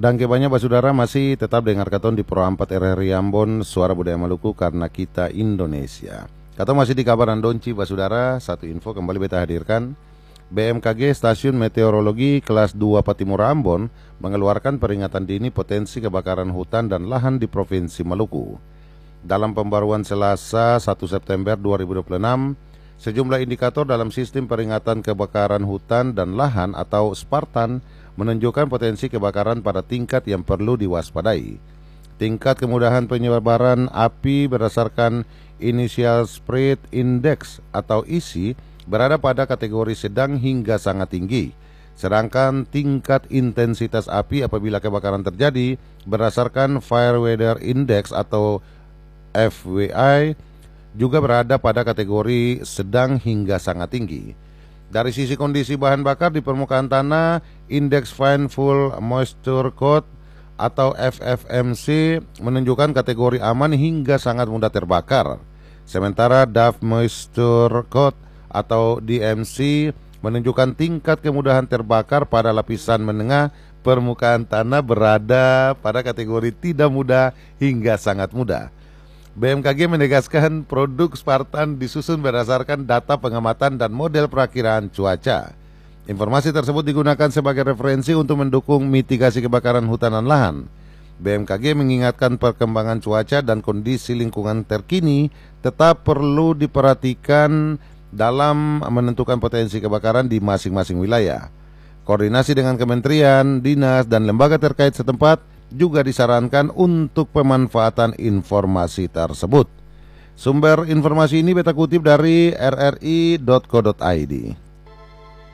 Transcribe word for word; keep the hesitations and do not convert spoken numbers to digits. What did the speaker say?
Dan kebanyakan basudara masih tetap dengar katon di Pro empat R R I Ambon, Suara Budaya Maluku karena kita Indonesia. Katon masih di kabaran Donci basudara, satu info kembali beta hadirkan. B M K G Stasiun Meteorologi kelas dua Patimura Ambon mengeluarkan peringatan dini potensi kebakaran hutan dan lahan di Provinsi Maluku. Dalam pembaruan Selasa satu September dua ribu dua puluh enam, sejumlah indikator dalam sistem peringatan kebakaran hutan dan lahan atau Spartan menunjukkan potensi kebakaran pada tingkat yang perlu diwaspadai. Tingkat kemudahan penyebaran api berdasarkan Initial Spread Index atau I S I berada pada kategori sedang hingga sangat tinggi. Sedangkan tingkat intensitas api apabila kebakaran terjadi berdasarkan Fire Weather Index atau F W I juga berada pada kategori sedang hingga sangat tinggi. Dari sisi kondisi bahan bakar di permukaan tanah, Indeks Fine Full Moisture Code atau F F M C menunjukkan kategori aman hingga sangat mudah terbakar. Sementara Dove Moisture Code atau D M C menunjukkan tingkat kemudahan terbakar pada lapisan menengah permukaan tanah berada pada kategori tidak mudah hingga sangat mudah. B M K G menegaskan produk Spartan disusun berdasarkan data pengamatan dan model perakiraan cuaca. Informasi tersebut digunakan sebagai referensi untuk mendukung mitigasi kebakaran hutan dan lahan. B M K G mengingatkan perkembangan cuaca dan kondisi lingkungan terkini tetap perlu diperhatikan dalam menentukan potensi kebakaran di masing-masing wilayah. Koordinasi dengan kementerian, dinas, dan lembaga terkait setempat juga disarankan untuk pemanfaatan informasi tersebut. Sumber informasi ini beta kutip dari r r i dot co dot i d.